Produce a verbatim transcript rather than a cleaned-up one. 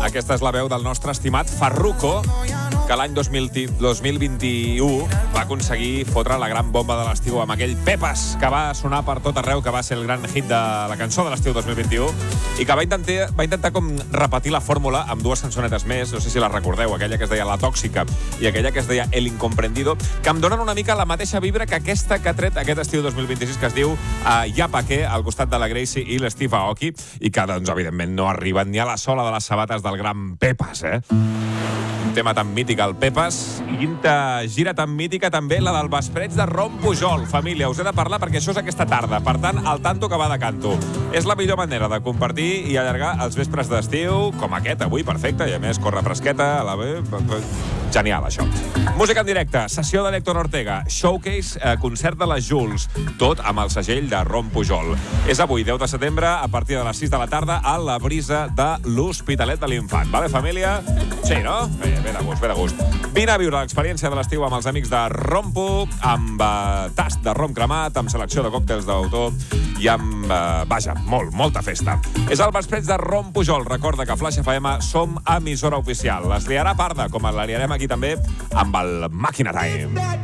Aquesta és la veu del nostre estimat Farruko, que l'any dos mil vint-i-u va aconseguir fotre la gran bomba de l'estiu amb aquell Pepas, que va sonar per tot arreu, que va ser el gran hit de la cançó de l'estiu dos mil vint-i-u, i que va intentar, va intentar com repetir la fórmula amb dues cançonetes més, no sé si la recordeu, aquella que es deia La Tòxica i aquella que es deia El Incomprendido, que em donen una mica la mateixa vibra que aquesta que ha tret aquest estiu dos mil vint-i-sis, que es diu uh, Ja Pa Què, al costat de la Gracie i l'Steve Aoki, i que, doncs, evidentment, no arriben ni a la sola de les sabates del gran Pepas, eh? Un tema tan mític, el Pepas, i quinta gira tan mítica també la del Vespreig de Rom Pujol. Família, us he de parlar perquè això és aquesta tarda, per tant, al tanto que va de canto. És la millor manera de compartir i allargar els vespres d'estiu, com aquest avui, perfecte, i a més corre fresqueta, a la ve... Genial, això. Música en directe, sessió de l'Héctor Ortega, showcase, eh, concert de les Jules, tot amb el segell de Rom Pujol. És avui, deu de setembre, a partir de les sis de la tarda, a la brisa de l'Hospitalet de l'Infant. Vale, família? Sí, no? Bé, bé de gust, bé de gust. Vine a viure l'experiència de l'estiu amb els amics de Rompo, amb eh, tast de rom cremat, amb selecció de còctels d'autor i amb, eh, vaja, molt, molta festa. És el Vespreig de Rom Pujol. Recorda que a Flash F M som emissora oficial. Les liarà parda, com la liarem aquí també amb el Màquina Time.